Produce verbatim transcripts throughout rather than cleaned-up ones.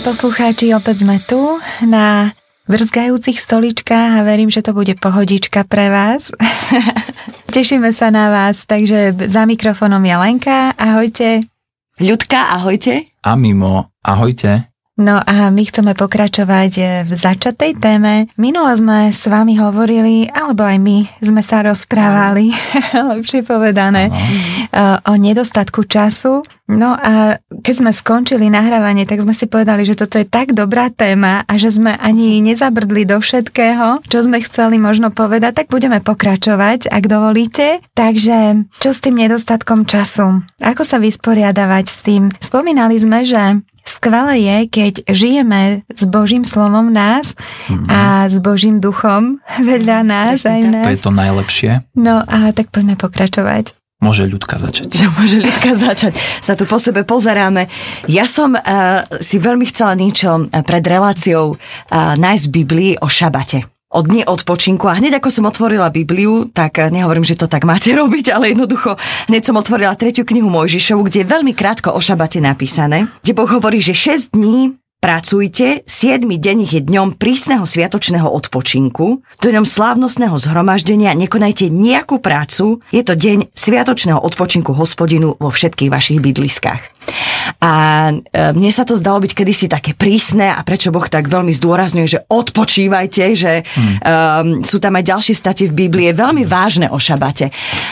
poslucháči, opäť sme tu na vrzgajúcich stoličkách a verím, že to bude pohodička pre vás. Tešíme sa na vás, takže za mikrofónom je Lenka, ahojte. Ľudka, ahojte. A Mimo, ahojte. No a my chceme pokračovať v začatej téme. Minule sme s vami hovorili, alebo aj my sme sa rozprávali, lepšie povedané, ano. o nedostatku času. No a keď sme skončili nahrávanie, tak sme si povedali, že toto je tak dobrá téma a že sme ani nezabrdli do všetkého, čo sme chceli možno povedať, tak budeme pokračovať, ak dovolíte. Takže čo s tým nedostatkom času? Ako sa vysporiadavať s tým? Spomínali sme, že skvelé je, keď žijeme s Božím slovom nás mm-hmm. a s Božím duchom vedľa nás aj nás. To je to najlepšie. No a tak poďme pokračovať. Môže Ľudka začať. Môže Ľudka začať. Sa tu po sebe pozeráme. Ja som uh, si veľmi chcela niečo pred reláciou uh, nájsť v Biblii o šabate. O dni odpočinku a hneď ako som otvorila Bibliu, tak nehovorím, že to tak máte robiť, ale jednoducho hneď som otvorila tretiu knihu Mojžišovu, kde je veľmi krátko o šabate napísané, kde Boh hovorí, že šesť dní pracujte, siedmy deň je dňom prísneho sviatočného odpočinku, dňom slávnostného zhromaždenia, nekonajte nejakú prácu, je to deň sviatočného odpočinku Hospodinu vo všetkých vašich bydliskách. A mne sa to zdalo byť kedysi také prísne a prečo Boh tak veľmi zdôrazňuje, že odpočívajte, že hmm. um, sú tam aj ďalšie staty v Biblii, je veľmi vážne o šabate.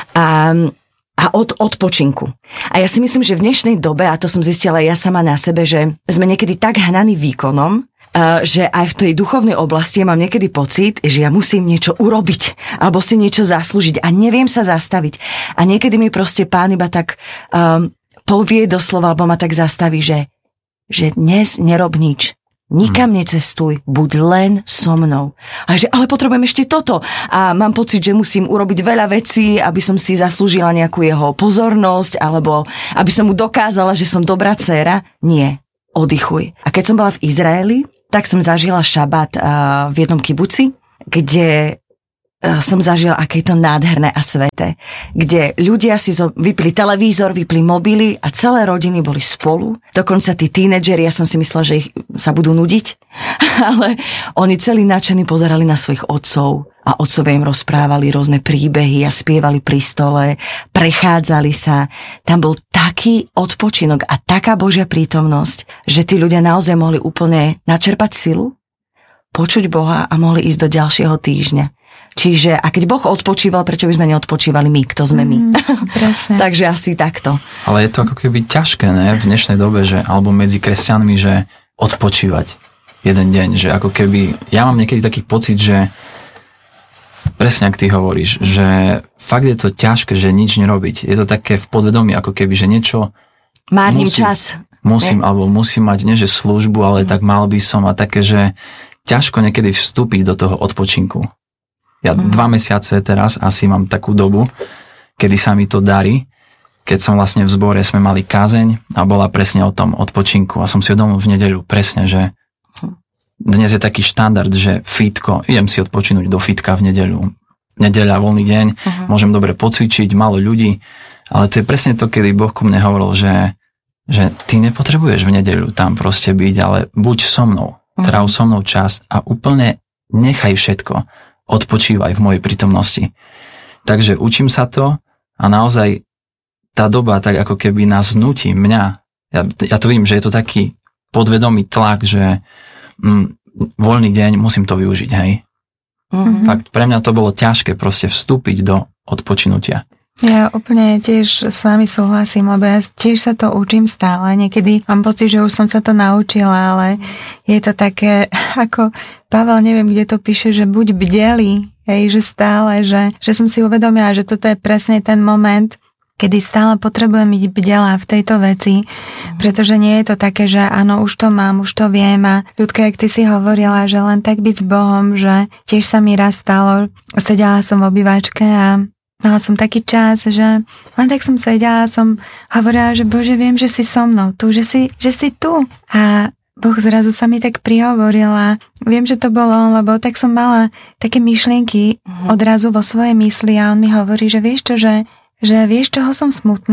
A a od odpočinku. A ja si myslím, že v dnešnej dobe, a to som zistila ja sama na sebe, že sme niekedy tak hnaní výkonom, že aj v tej duchovnej oblasti mám niekedy pocit, že ja musím niečo urobiť, alebo si niečo zaslúžiť a neviem sa zastaviť. A niekedy mi proste Pán iba tak um, povie doslova, alebo ma tak zastaví, že, že dnes nerob nič. Nikam necestuj, buď len so mnou. A že, ale potrebujem ešte toto. A mám pocit, že musím urobiť veľa vecí, aby som si zaslúžila nejakú jeho pozornosť, alebo aby som mu dokázala, že som dobrá dcéra. Nie, oddychuj. A keď som bola v Izraeli, tak som zažila šabát v jednom kibuci, kde som zažila, aké je to nádherné a sveté, kde ľudia si vypli televízor, vypli mobily a celé rodiny boli spolu. Dokonca tí tínedžeri, ja som si myslela, že ich sa budú nudiť, ale oni celí nadšení pozerali na svojich otcov a otcovia im rozprávali rôzne príbehy a spievali pri stole, prechádzali sa. Tam bol taký odpočinok a taká Božia prítomnosť, že tí ľudia naozaj mohli úplne načerpať silu, počuť Boha a mohli ísť do ďalšieho týždňa. Čiže, a keď Boh odpočíval, prečo by sme neodpočívali my? Kto sme my? Mm, Takže asi takto. Ale je to ako keby ťažké, ne? V dnešnej dobe, že, alebo medzi kresťanmi, že odpočívať jeden deň, že ako keby, ja mám niekedy taký pocit, že presne ak ty hovoríš, že fakt je to ťažké, že nič nerobiť. Je to také v podvedomí, ako keby, že niečo márnym musím, čas. Musím, ne? Alebo musím mať, nie že službu, ale mm. tak mal by som a také, že ťažko niekedy vstúpiť do toho odpočinku. Ja mm. dva mesiace teraz asi mám takú dobu, kedy sa mi to darí. Keď som vlastne v zbore, sme mali kázeň a bola presne o tom odpočinku. A som si uvedomil v nedeľu presne, že dnes je taký štandard, že fitko, idem si odpočinúť do fitka v nedeľu. Nedeľa, voľný deň, uh-huh. môžem dobre pocvičiť, málo ľudí. Ale to je presne to, kedy Boh ku mne hovoril, že, že ty nepotrebuješ v nedeľu tam proste byť, ale buď so mnou, uh-huh. tráv so mnou čas a úplne nechaj všetko. Odpočívaj v mojej prítomnosti. Takže učím sa to a naozaj tá doba tak ako keby nás nutí, mňa, ja, ja to vidím, že je to taký podvedomý tlak, že mm, voľný deň, musím to využiť, hej. Mm-hmm. Fakt, pre mňa to bolo ťažké proste vstúpiť do odpočinutia. Ja úplne tiež s vami súhlasím, lebo ja tiež sa to učím stále. Niekedy mám pocit, že už som sa to naučila, ale je to také, ako Pavel, neviem, kde to píše, že buď bdeli, hej, že stále, že, že som si uvedomila, že toto je presne ten moment, kedy stále potrebujem byť bdelá v tejto veci, pretože nie je to také, že áno, už to mám, už to viem a Ľudka, jak ty si hovorila, že len tak byť s Bohom, že tiež sa mi raz stalo, sedela som v obývačke a mala som taký čas, že len tak som sedela a som hovorila, že Bože, viem, že si so mnou tu, že si, že si tu. A Boh zrazu sa mi tak prihovorila. Viem, že to bolo on, lebo tak som mala také myšlienky odrazu vo svojej mysli a on mi hovorí, že vieš čo, že, že vieš, čoho som smutný?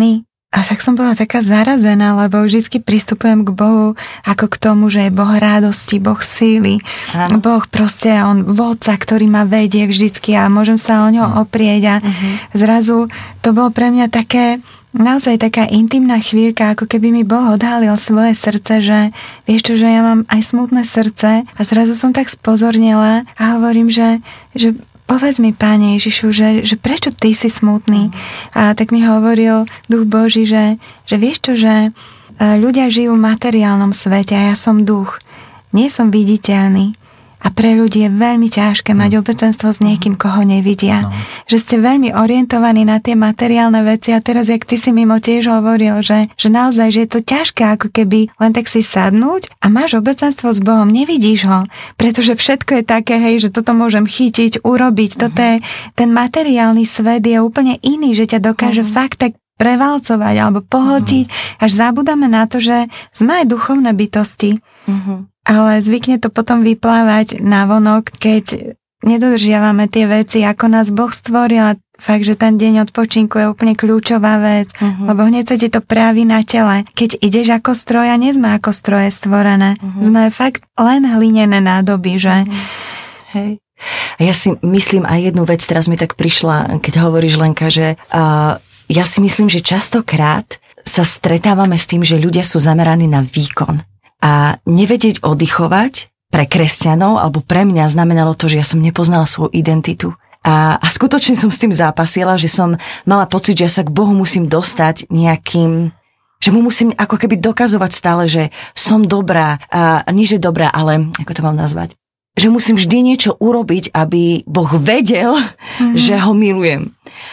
A tak som bola taká zarazená, lebo vždycky pristupujem k Bohu ako k tomu, že je Boh radosti, Boh síly, Áno. Boh proste, on vodca, ktorý ma vedie vždycky a môžem sa o ňo oprieť a uh-huh. zrazu to bolo pre mňa také, naozaj taká intimná chvíľka, ako keby mi Boh odhalil svoje srdce, že vieš čo, že ja mám aj smutné srdce a zrazu som tak spozornila a hovorím, že, že povedz mi, Páne Ježišu, že, že prečo ty si smutný? A tak mi hovoril Duch Boží, že, že vieš čo, že ľudia žijú v materiálnom svete a ja som duch. Nie som viditeľný. A pre ľudí je veľmi ťažké mať obecenstvo s niekým, koho nevidia. No. Že ste veľmi orientovaní na tie materiálne veci a teraz, jak ty si mimo tiež hovoril, že, že naozaj, že je to ťažké ako keby len tak si sadnúť a máš obecenstvo s Bohom, nevidíš ho, pretože všetko je také, hej, že toto môžem chytiť, urobiť, uh-huh. toto je, ten materiálny svet je úplne iný, že ťa dokáže uh-huh. fakt tak prevalcovať alebo pohltiť, uh-huh. až zabudáme na to, že sme aj duchovné bytosti. Uh-huh. Ale zvykne to potom vyplávať na vonok, keď nedodržiavame tie veci, ako nás Boh stvoril. Fakt, že ten deň odpočinku je úplne kľúčová vec, uh-huh. lebo hneď sa ti to prejaví na tele. Keď ideš ako stroj, a nie sme ako stroje stvorené. Uh-huh. Sme fakt len hlinené nádoby, že? Uh-huh. Hej. Ja si myslím aj jednu vec, teraz mi tak prišla, keď hovoríš, Lenka, že uh, ja si myslím, že častokrát sa stretávame s tým, že ľudia sú zameraní na výkon. A nevedieť oddychovať pre kresťanov, alebo pre mňa znamenalo to, že ja som nepoznala svoju identitu. A, a skutočne som s tým zápasila, že som mala pocit, že ja sa k Bohu musím dostať nejakým, že mu musím ako keby dokazovať stále, že som dobrá, a nie že dobrá, ale ako to mám nazvať, že musím vždy niečo urobiť, aby Boh vedel, mm-hmm. že ho milujem.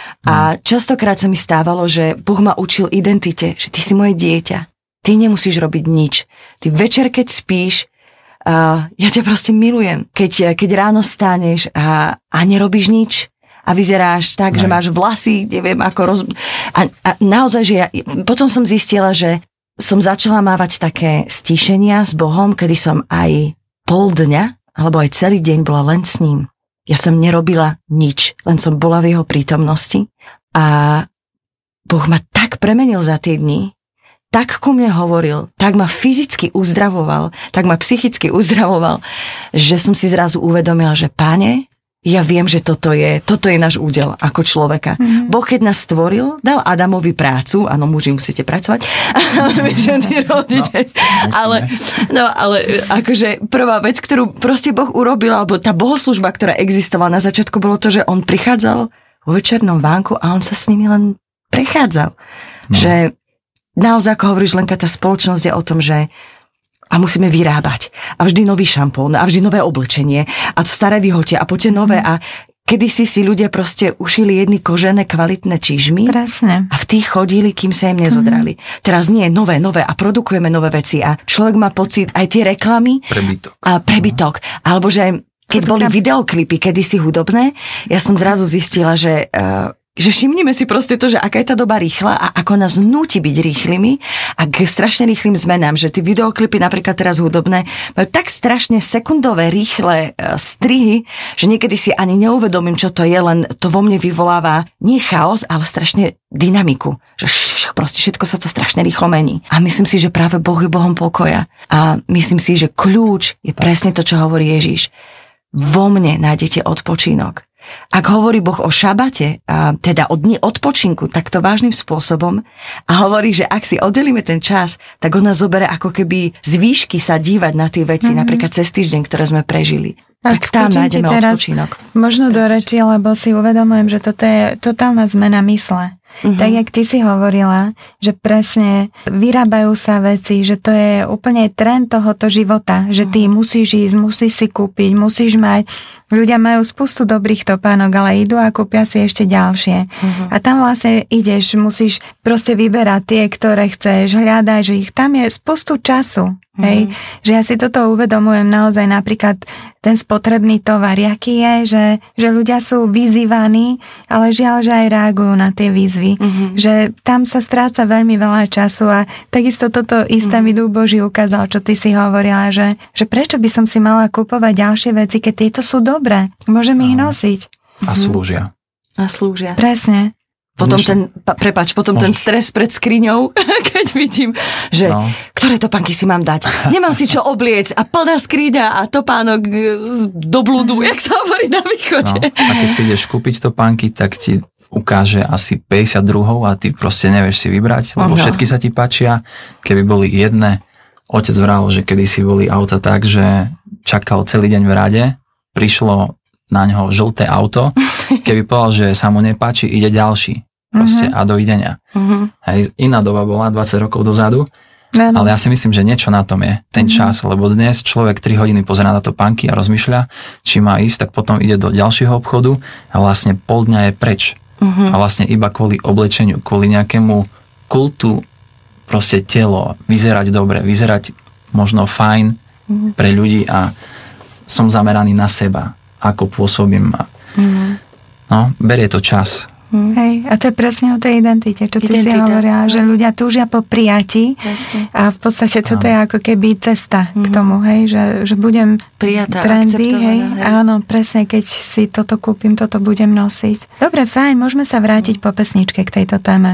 A častokrát sa mi stávalo, že Boh ma učil identite, že ty si moje dieťa. Ty nemusíš robiť nič. Ty večer, keď spíš, uh, ja ťa proste milujem. Keď, keď ráno stáneš a, a nerobíš nič a vyzeráš tak, Aj. že máš vlasy, neviem, ako roz... A, a naozaj, že ja... Potom som zistila, že som začala mávať také stíšenia s Bohom, kedy som aj pol dňa, alebo aj celý deň bola len s ním. Ja som nerobila nič, len som bola v jeho prítomnosti a Boh ma tak premenil za tie dni, tak ku mne hovoril, tak ma fyzicky uzdravoval, tak ma psychicky uzdravoval, že som si zrazu uvedomila, že Páne, ja viem, že toto je, toto je náš údel ako človeka. Mm-hmm. Boh, keď nás stvoril, dal Adamovi prácu, áno, muži musíte pracovať, ženy rodíte, no, ale, no, ale akože prvá vec, ktorú proste Boh urobil, alebo tá bohoslužba, ktorá existovala na začiatku, bolo to, že on prichádzal vo večernom vánku a on sa s nimi len prechádzal. No. Že naozaj, ako hovoríš, Lenka, tá spoločnosť je o tom, že a musíme vyrábať. A vždy nový šampón, a vždy nové oblečenie, a to staré vyhotie, a poďte nové. A kedysi si ľudia proste ušili jedny kožené kvalitné čižmy. Presne. A v tých chodili, kým sa im nezodrali. Mm. Teraz nie, nové, nové a produkujeme nové veci. A človek má pocit, aj tie reklamy. Prebytok. A prebytok. No. Alebo že keď boli videoklipy kedysi hudobné, ja som zrazu zistila, že... Uh, že všimnime si proste to, že aká je tá doba rýchla a ako nás núti byť rýchlymi a k strašne rýchlym zmenám, že tie videoklipy napríklad teraz hudobné majú tak strašne sekundové, rýchle strihy, že niekedy si ani neuvedomím, čo to je, len to vo mne vyvoláva nie chaos, ale strašne dynamiku. Že proste všetko sa to strašne rýchlo mení. A myslím si, že práve Boh je Bohom pokoja. A myslím si, že kľúč je presne to, čo hovorí Ježiš. Vo mne nájdete odpočinok. Ak hovorí Boh o šabate, a teda o dni odpočinku, takto vážnym spôsobom a hovorí, že ak si oddelíme ten čas, tak on nás zoberie ako keby z výšky sa dívať na tie veci, mm-hmm. napríklad cez týždeň, ktoré sme prežili. Tak, tak tam nájdeme odpočinok. Možno do reči, lebo si uvedomujem, že toto je totálna zmena mysle. Mm-hmm. Tak, jak ty si hovorila, že presne vyrábajú sa veci, že to je úplne trend tohoto života, že ty musíš ísť, musíš si kúpiť, musíš mať. Ľudia majú spustu dobrých topánok, ale idú a kúpia si ešte ďalšie. Uh-huh. A tam vlastne ideš, musíš proste vyberať tie, ktoré chceš, hľadať, že ich tam je spustu času. Uh-huh. Hej? Že ja si toto uvedomujem naozaj, napríklad ten spotrebný tovar, aký je, že, že ľudia sú vyzývaní, ale žiaľ, že aj reagujú na tie výzvy. Uh-huh. Že tam sa stráca veľmi veľa času a takisto toto isté uh-huh. mi Duch Boží ukázal, čo ty si hovorila, že, že prečo by som si mala kúpovať ďalšie veci, keď tieto sú dobré. Môžem ich nosiť. A slúžia. A slúžia. Presne. Potom Dnešný. ten, prepáč, potom Môžeš. ten stres pred skriňou, keď vidím, že no. ktoré topánky si mám dať. Nemám si čo obliec a plná skriňa a topánok do blúdu, jak sa hovorí na východe. No. A keď si ideš kúpiť topánky, tak ti ukáže asi päťdesiat druhov a ty proste nevieš si vybrať, lebo no. všetky sa ti páčia. Keby boli jedné, otec vral, že kedysi boli auta tak, že čakal celý deň v rade, prišlo na ňoho žlté auto, keby povedal, že sa mu nepáči, ide ďalší. Proste uh-huh. a dovidenia. Uh-huh. Hej, iná doba bola dvadsať rokov dozadu, no, no. ale ja si myslím, že niečo na tom je, ten uh-huh. čas, lebo dnes človek tri hodiny pozerá na topánky a rozmýšľa, či má ísť, tak potom ide do ďalšieho obchodu a vlastne pol dňa je preč. Uh-huh. A vlastne iba kvôli oblečeniu, kvôli nejakému kultu, proste telo, vyzerať dobre, vyzerať možno fajn uh-huh. pre ľudí a som zameraný na seba, ako pôsobím. Uh-huh. No, berie to čas. Hmm. Hej, a to je presne o tej identite, čo ty Identita. si hovorila, že ľudia túžia po prijatí Jasne. a v podstate toto je ako keby cesta hmm. k tomu, hej, že, že budem prijatá, trendy, hej, hej, áno, presne, keď si toto kúpim, toto budem nosiť. Dobre, fajn, môžeme sa vrátiť po pesničke k tejto téme.